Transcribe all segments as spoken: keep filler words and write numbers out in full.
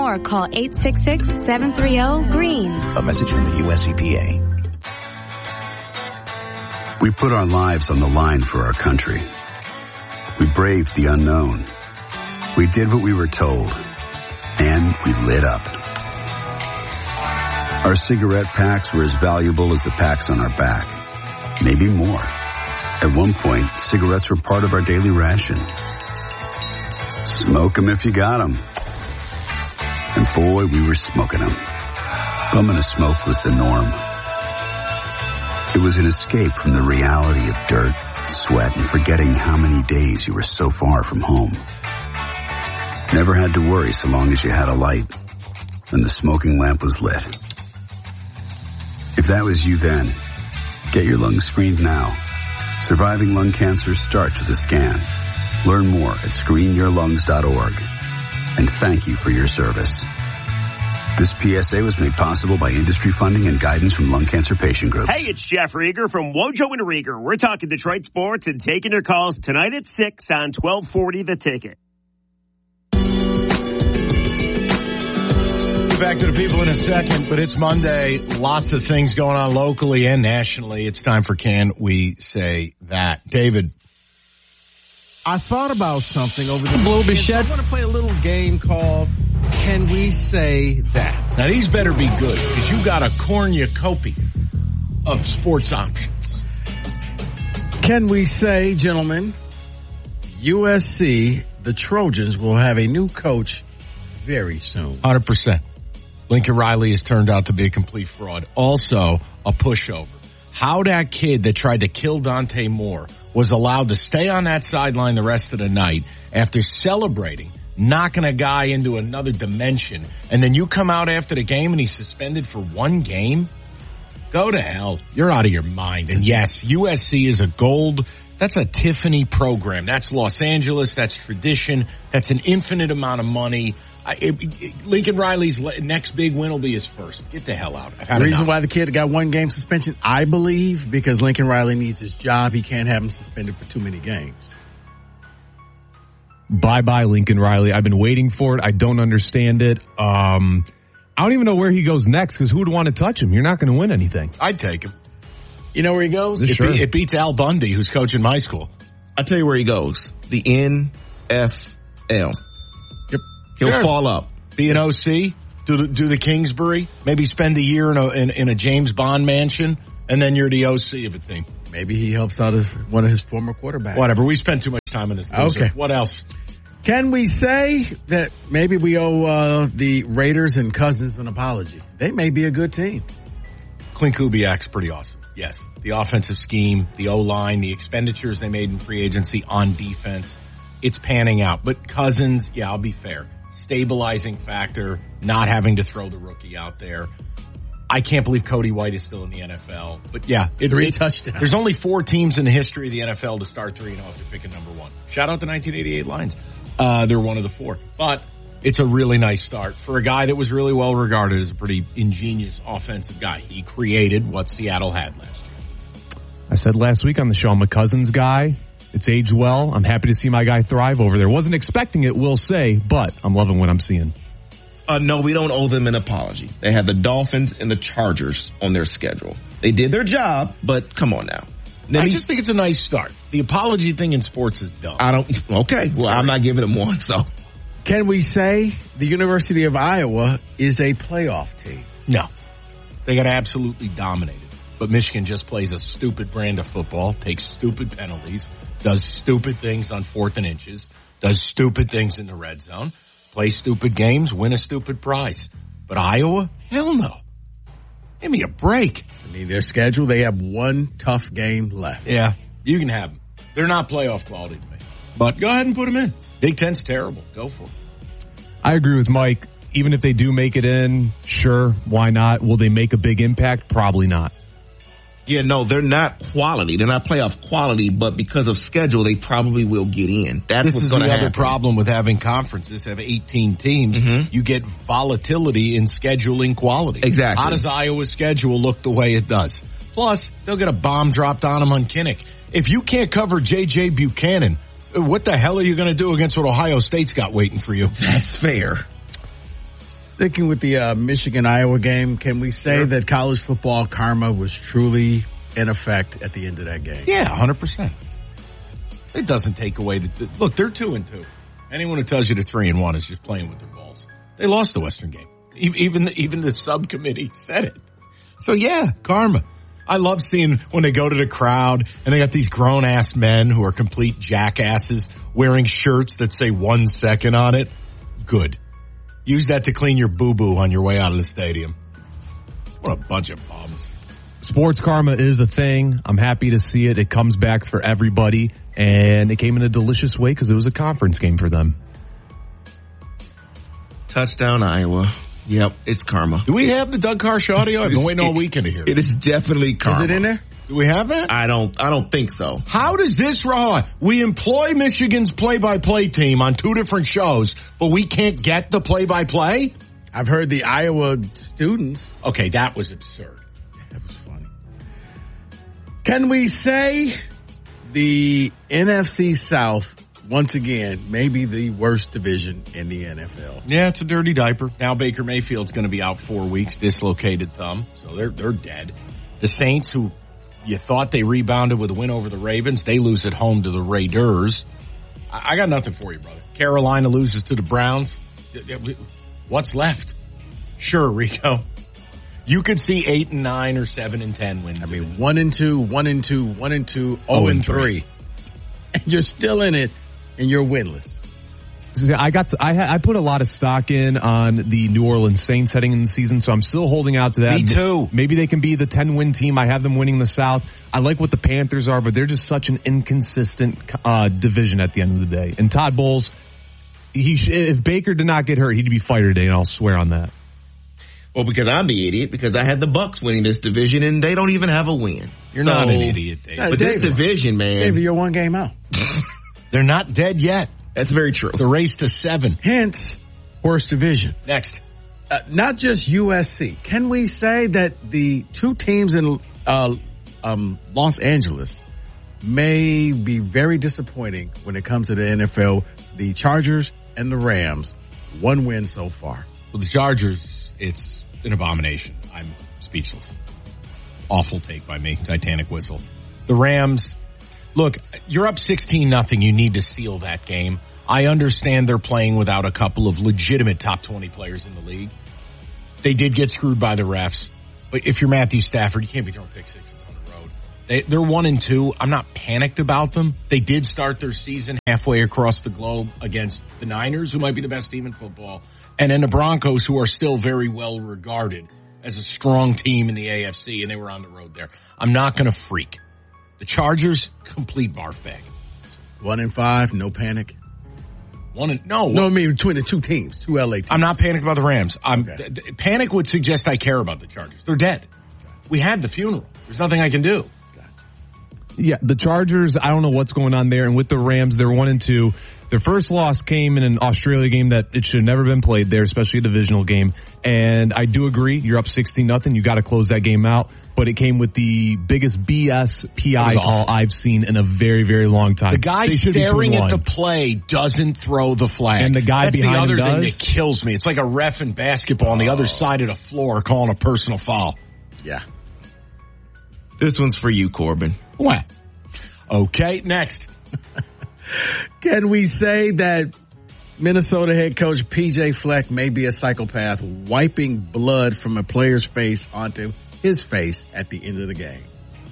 or call eight six six, seven three zero, green. A message from the U S E P A. We put our lives on the line for our country. We braved the unknown. We did what we were told. And we lit up. Our cigarette packs were as valuable as the packs on our back. Maybe more. At one point, cigarettes were part of our daily ration. Smoke 'em if you got 'em. And boy, we were smoking 'em. Bumming a smoke was the norm. It was an escape from the reality of dirt, sweat, and forgetting how many days you were so far from home. Never had to worry so long as you had a light and the smoking lamp was lit. If that was you then, get your lungs screened now. Surviving lung cancer starts with a scan. Learn more at screen your lungs dot org. And thank you for your service. This P S A was made possible by industry funding and guidance from Lung Cancer Patient Group. Hey, it's Jeff Rieger from Wojo and Rieger. We're talking Detroit sports and taking your calls tonight at six on twelve forty The Ticket. Back to the people in a second, but it's Monday. Lots of things going on locally and nationally. It's time for Can We Say That? David. I thought about something over the Blue Bichette. I want to play a little game called Can We Say That? Now these better be good because you got a cornucopia of sports options. Can we say, gentlemen, U S C, the Trojans, will have a new coach very soon? one hundred percent. Lincoln Riley has turned out to be a complete fraud. Also, a pushover. How that kid that tried to kill Dante Moore was allowed to stay on that sideline the rest of the night after celebrating, knocking a guy into another dimension, and then you come out after the game and he's suspended for one game? Go to hell. You're out of your mind. And yes, U S C is a gold, that's a Tiffany program. That's Los Angeles. That's tradition. That's an infinite amount of money. I, it, it, Lincoln Riley's next big win will be his first. Get the hell out. The reason enough. why the kid got one game suspension, I believe, because Lincoln Riley needs his job. He can't have him suspended for too many games. Bye-bye, Lincoln Riley. I've been waiting for it. I don't understand it. Um, I don't even know where he goes next because who would want to touch him? You're not going to win anything. I'd take him. You know where he goes? It, sure. be, it beats Al Bundy, who's coaching my school. I'll tell you where he goes. The N F L. Yep. He'll sure. fall up. Be an O C, do the, do the Kingsbury, maybe spend a year in a, in, in a James Bond mansion, and then you're the O C of a team. Maybe he helps out as one of his former quarterbacks. Whatever. We spent too much time on this. Loser. Okay. What else? Can we say that maybe we owe uh, the Raiders and Cousins an apology? They may be a good team. Clint Kubiak's pretty awesome. Yes. The offensive scheme, the O-line, the expenditures they made in free agency on defense, it's panning out. But Cousins, yeah, I'll be fair. Stabilizing factor, not having to throw the rookie out there. I can't believe Cody White is still in the N F L. But yeah, it, three it, touchdowns. There's only four teams in the history of the N F L to start three and oh after picking number one. Shout out the nineteen eighty-eight Lions. Uh, they're one of the four. But it's a really nice start for a guy that was really well regarded as a pretty ingenious offensive guy. He created what Seattle had last year. I said last week on the show, I'm a Cousins guy. It's aged well. I'm happy to see my guy thrive over there. Wasn't expecting it, we'll say, but I'm loving what I'm seeing. Uh, no, we don't owe them an apology. They have the Dolphins and the Chargers on their schedule. They did their job, but come on now. Let I me, just think it's a nice start. The apology thing in sports is dumb. I don't, okay, well, I'm not giving them one, so. Can we say the University of Iowa is a playoff team? No. They got absolutely dominated. But Michigan just plays a stupid brand of football, takes stupid penalties, does stupid things on fourth and inches, does stupid things in the red zone, play stupid games, win a stupid prize. But Iowa? Hell no. Give me a break. I mean, their schedule, they have one tough game left. Yeah, you can have them. They're not playoff quality to me. But go ahead and put them in. Big Ten's terrible. Go for it. I agree with Mike. Even if they do make it in, sure, why not? Will they make a big impact? Probably not. Yeah, no, they're not quality. They're not playoff quality, but because of schedule, they probably will get in. That's this what's is going to the happen. other problem with having conferences. Have eighteen teams. Mm-hmm. You get volatility in scheduling quality. Exactly. How does Iowa's schedule look the way it does? Plus, they'll get a bomb dropped on them on Kinnick. If you can't cover J J Buchanan, what the hell are you going to do against what Ohio State's got waiting for you? That's fair. Sticking with the uh, Michigan-Iowa game, can we say sure. that college football karma was truly in effect at the end of that game? Yeah, one hundred percent. It doesn't take away the – look, they're two and two. Anyone who tells you they're three and one is just playing with their balls. They lost the Western game. Even the, even the subcommittee said it. So, yeah, karma. I love seeing when they go to the crowd and they got these grown-ass men who are complete jackasses wearing shirts that say one second on it. Good. Use that to clean your boo-boo on your way out of the stadium. What a bunch of bums. Sports karma is a thing. I'm happy to see it. It comes back for everybody. And it came in a delicious way because it was a conference game for them. Touchdown, Iowa. Yep, it's karma. Do we have the Doug Karsh audio? I've been waiting all weekend to hear it. It is definitely karma. Is it in there? Do we have it? I don't I don't think so. How does this run? We employ Michigan's play-by-play team on two different shows, but we can't get the play-by-play? I've heard the Iowa students. Okay, that was absurd. That was funny. Can we say the N F C South, once again, may be the worst division in the N F L? Yeah, it's a dirty diaper. Now Baker Mayfield's going to be out four weeks, dislocated thumb, so they're they're dead. The Saints, who you thought they rebounded with a win over the Ravens, they lose at home to the Raiders. I, I got nothing for you, brother. Carolina loses to the Browns. What's left? Sure, Rico. You could see eight and nine or seven and ten wins. I mean, one and two, one and two, one and two, oh and three. And you're still in it, and you're winless. I got to, I I put a lot of stock in on the New Orleans Saints heading in the season, so I'm still holding out to that. Me too. Maybe they can be the ten-win team. I have them winning the South. I like what the Panthers are, but they're just such an inconsistent uh, division at the end of the day. And Todd Bowles, he sh- if Baker did not get hurt, he'd be fired today, and I'll swear on that. Well, because I'm the idiot, because I had the Bucks winning this division, and they don't even have a win. You're so, not an idiot, Dave. But David, this division, man. David, you're one game out. They're not dead yet. That's very true. The race to seven. Hence, worst division. Next. Uh, not just U S C. Can we say that the two teams in uh, um, Los Angeles may be very disappointing when it comes to the N F L? The Chargers and the Rams, one win so far. Well, the Chargers, it's an abomination. I'm speechless. Awful take by me. Titanic whistle. The Rams, look, you're up sixteen nothing. You need to seal that game. I understand they're playing without a couple of legitimate top twenty players in the league. They did get screwed by the refs. But if you're Matthew Stafford, you can't be throwing pick sixes on the road. They, they're one and two. I'm not panicked about them. They did start their season halfway across the globe against the Niners, who might be the best team in football, and then the Broncos, who are still very well regarded as a strong team in the A F C, and they were on the road there. I'm not going to freak. The Chargers, complete barf bag. One and five, no panic. One and, no. No, I mean between the two teams, two L A teams. I'm not panicked about the Rams. I'm Okay. th- th- panic would suggest I care about the Chargers. They're dead. We had the funeral. There's nothing I can do. Yeah, the Chargers, I don't know what's going on there. And with the Rams, they're one and two. Their first loss came in an Australia game that it should have never been played there, especially a divisional game. And I do agree, you're up sixteen nothing. You got to close that game out. But it came with the biggest B S P I call I've seen in a very, very long time. The guy staring at the play doesn't throw the flag. And the guy That's behind the other him thing does. that kills me. It's like a ref in basketball on the other side of the floor calling a personal foul. Yeah. This one's for you, Corbin. What? Okay, next. Can we say that Minnesota head coach P J Fleck may be a psychopath, wiping blood from a player's face onto his face at the end of the game?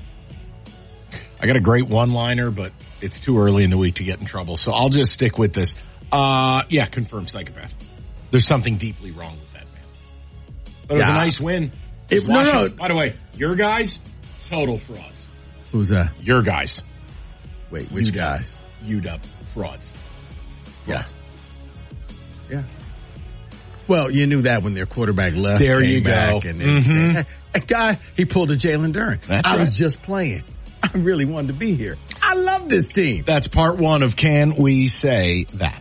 I got a great one-liner, but it's too early in the week to get in trouble, so I'll just stick with this. Uh, yeah, confirmed psychopath. There's something deeply wrong with that man. But it was Yeah. a nice win. It- no, no. By the way, your guys, total frauds. Who's that? Your guys. Wait, which U W. guys? U W. Frauds. Yeah. Yeah. Well, you knew that when their quarterback left. There came you go. back, and then Mhm. a guy, he pulled a Jalen Duren. That's I right. was just playing. I really wanted to be here. I love this team. That's part one of Can We Say That?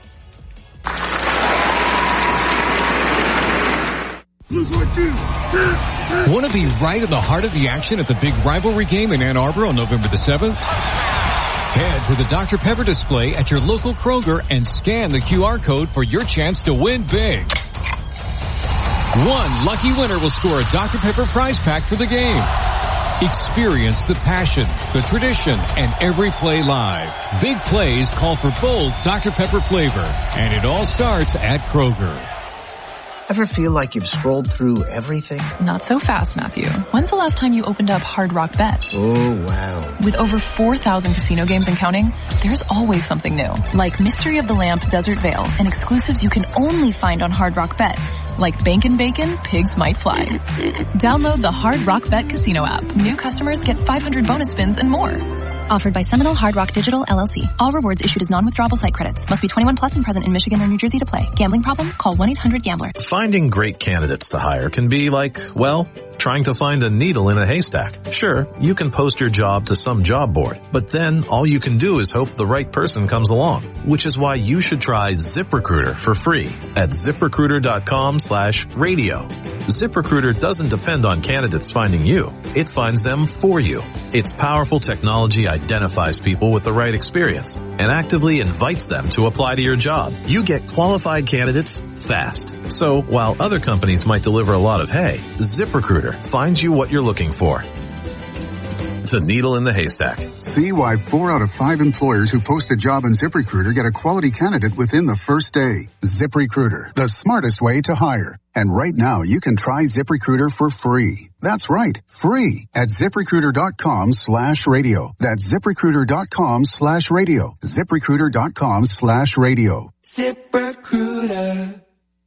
Want to be right in the heart of the action at the big rivalry game in Ann Arbor on November the seventh? Head to the Doctor Pepper display at your local Kroger and scan the Q R code for your chance to win big. One lucky winner will score a Doctor Pepper prize pack for the game. Experience the passion, the tradition, and every play live. Big plays call for bold Doctor Pepper flavor, and it all starts at Kroger. Ever feel like you've scrolled through everything? Not so fast, Matthew. When's the last time you opened up Hard Rock Bet? Oh, wow. With over four thousand casino games and counting, there's always something new. Like Mystery of the Lamp Desert Vale and exclusives you can only find on Hard Rock Bet. Like Bankin' Bacon, Pigs Might Fly. Download the Hard Rock Bet Casino app. New customers get five hundred bonus spins and more. Offered by Seminole Hard Rock Digital, L L C. All rewards issued as non-withdrawable site credits. Must be twenty-one plus and present in Michigan or New Jersey to play. Gambling problem? Call one eight hundred gambler. Finding great candidates to hire can be like, well, trying to find a needle in a haystack. Sure, you can post your job to some job board, but then all you can do is hope the right person comes along, which is why you should try ZipRecruiter for free at ZipRecruiter.com slash radio. ZipRecruiter doesn't depend on candidates finding you. It finds them for you. Its powerful technology identifies people with the right experience and actively invites them to apply to your job. You get qualified candidates fast. So while other companies might deliver a lot of hay, ZipRecruiter finds you what you're looking for. The needle in the haystack. See why four out of five employers who post a job on ZipRecruiter get a quality candidate within the first day. ZipRecruiter, the smartest way to hire. And right now you can try ZipRecruiter for free. That's right, free at ZipRecruiter.com slash radio. That's ZipRecruiter.com slash radio. ZipRecruiter.com slash radio. ZipRecruiter.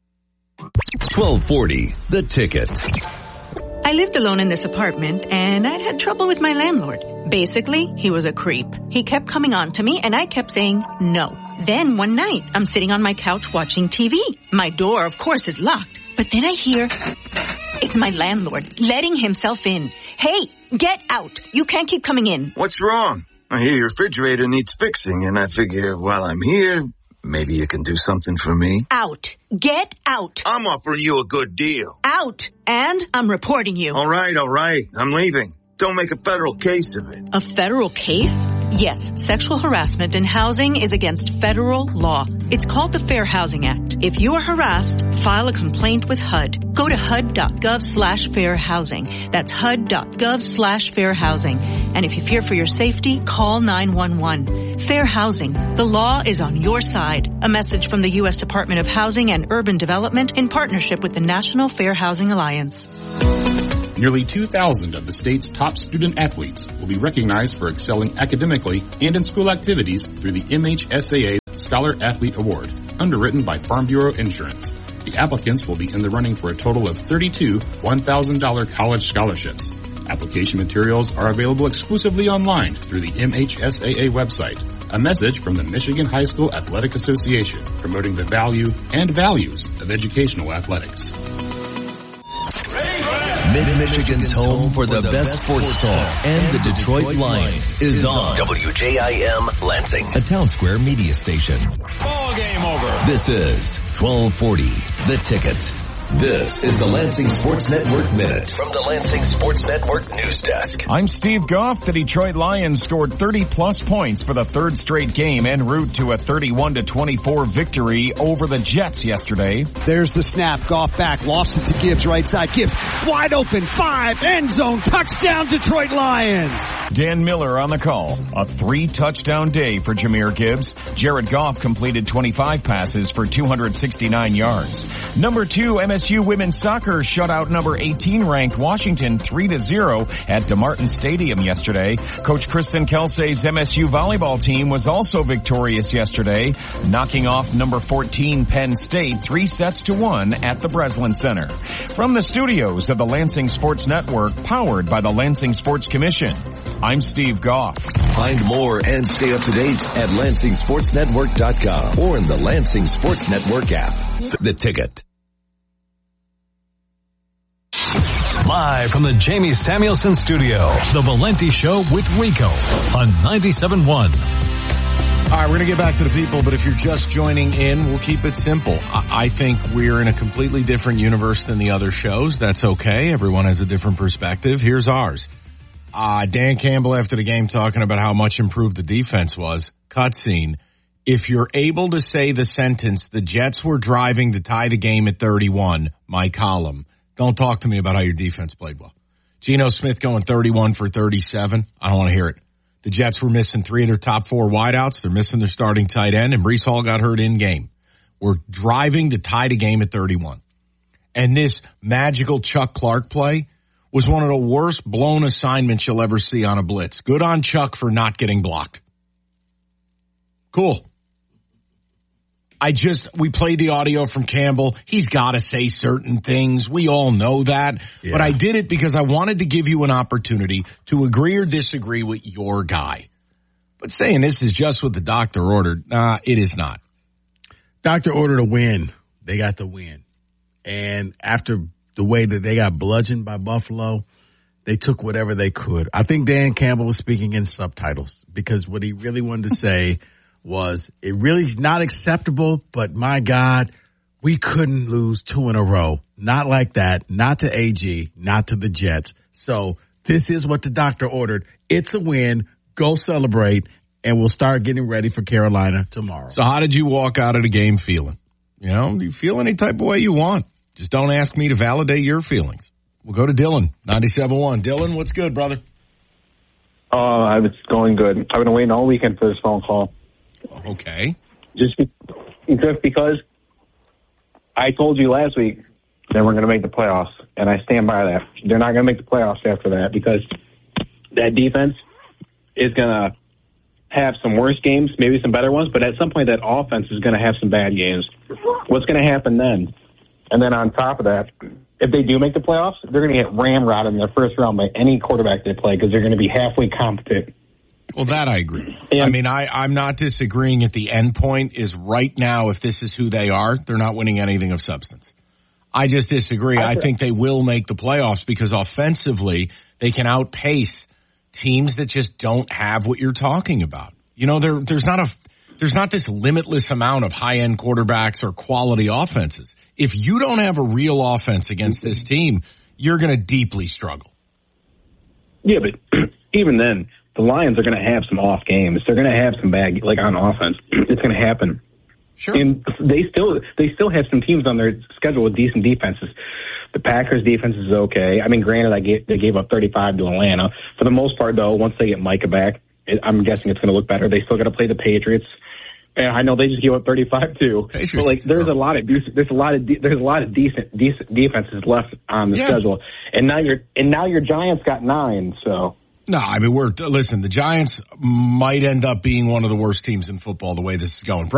twelve forty, The Ticket. I lived alone in this apartment, and I'd had trouble with my landlord. Basically, he was a creep. He kept coming on to me, and I kept saying no. Then one night, I'm sitting on my couch watching T V. My door, of course, is locked. But then I hear, it's my landlord letting himself in. Hey, get out. You can't keep coming in. What's wrong? I hear your refrigerator needs fixing, and I figure while I'm here, maybe you can do something for me. Out. Get out. I'm offering you a good deal. Out. And I'm reporting you. All right, all right. I'm leaving. Don't make a federal case of it. A federal case? Yes, sexual harassment in housing is against federal law. It's called the Fair Housing Act. If you are harassed, file a complaint with H U D. Go to H U D.gov slash fair housing. That's H U D.gov slash fair housing. And if you fear for your safety, call nine one one. Fair housing. The law is on your side. A message from the U S Department of Housing and Urban Development in partnership with the National Fair Housing Alliance. Nearly two thousand of the state's top student athletes will be recognized for excelling academically and in school activities through the M H S A A Scholar Athlete Award, underwritten by Farm Bureau Insurance. The applicants will be in the running for a total of thirty-two one thousand dollars college scholarships. Application materials are available exclusively online through the M H S A A website. A message from the Michigan High School Athletic Association, promoting the value and values of educational athletics. Mid-Michigan's home for the best sports talk and the Detroit Lions is on W J I M Lansing, a Town Square media station. Ball game over. This is twelve forty, The Ticket. This is the Lansing Sports Network Minute from the Lansing Sports Network News Desk. I'm Steve Goff. The Detroit Lions scored thirty plus points for the third straight game en route to a thirty-one to twenty-four victory over the Jets yesterday. There's the snap. Goff back. Lofts it to Gibbs. Right side. Gibbs wide open. Five. End zone. Touchdown Detroit Lions. Dan Miller on the call. A three touchdown day for Jahmyr Gibbs. Jared Goff completed twenty-five passes for two hundred sixty-nine yards. Number two, M S U women's soccer shut out number eighteen ranked Washington three to zero at DeMartin Stadium yesterday. Coach Kristen Kelsey's M S U volleyball team was also victorious yesterday, knocking off number fourteen Penn State three sets to one at the Breslin Center. From the studios of the Lansing Sports Network, powered by the Lansing Sports Commission, I'm Steve Goff. Find more and stay up to date at Lansing Sports Network dot com or in the Lansing Sports Network app. The Ticket. Live from the Jamie Samuelson Studio, The Valenti Show with Rico on ninety-seven point one. All right, we're going to get back to the people, but if you're just joining in, we'll keep it simple. I, I think we're in a completely different universe than the other shows. That's okay. Everyone has a different perspective. Here's ours. Uh, Dan Campbell after the game talking about how much improved the defense was. Cutscene. If you're able to say the sentence, the Jets were driving to tie the game at thirty-one, my column, don't talk to me about how your defense played well. Geno Smith going thirty-one for thirty-seven. I don't want to hear it. The Jets were missing three of their top four wideouts. They're missing their starting tight end, and Breece Hall got hurt in game. We're driving to tie the game at thirty-one. And this magical Chuck Clark play was one of the worst blown assignments you'll ever see on a blitz. Good on Chuck for not getting blocked. Cool. I just, we played the audio from Campbell. He's got to say certain things. We all know that. Yeah. But I did it because I wanted to give you an opportunity to agree or disagree with your guy. But saying this is just what the doctor ordered, nah, it is not. Doctor ordered a win. They got the win. And after the way that they got bludgeoned by Buffalo, they took whatever they could. I think Dan Campbell was speaking in subtitles because what he really wanted to say was it really is not acceptable, but my God, we couldn't lose two in a row. Not like that. Not to A G, not to the Jets. So this is what the doctor ordered. It's a win. Go celebrate, and we'll start getting ready for Carolina tomorrow. So how did you walk out of the game feeling? You know, you feel any type of way you want. Just don't ask me to validate your feelings. We'll go to Dylan, ninety-seven point one. Dylan, what's good, brother? Uh, I was going good. I've been waiting all weekend for this phone call. Okay. Just, be, just because I told you last week that we're going to make the playoffs, and I stand by that. They're not going to make the playoffs after that because that defense is going to have some worse games, maybe some better ones, but at some point that offense is going to have some bad games. What's going to happen then? And then on top of that, if they do make the playoffs, they're going to get ramrodded in their first round by any quarterback they play because they're going to be halfway competent. Well, that I agree. And, I mean, I, I'm not disagreeing at the end point is right now, if this is who they are, they're not winning anything of substance. I just disagree. I, I think they will make the playoffs because offensively, they can outpace teams that just don't have what you're talking about. You know, there, there's not a, there's not this limitless amount of high-end quarterbacks or quality offenses. If you don't have a real offense against this team, you're going to deeply struggle. Yeah, but even then, the Lions are going to have some off games. They're going to have some bad, like on offense. It's going to happen. Sure. And they still, they still have some teams on their schedule with decent defenses. The Packers' defense is okay. I mean, granted, I gave, they gave up thirty-five to Atlanta. For the most part, though, once they get Micah back, it, I'm guessing it's going to look better. They still got to play the Patriots. And I know they just gave up thirty-five too. Patriots, but like, there's a lot of there's a lot of de- there's a lot of decent decent defenses left on the yeah. schedule. And now your and now your Giants got nine. So. No, I mean, we're, listen, the Giants might end up being one of the worst teams in football the way this is going.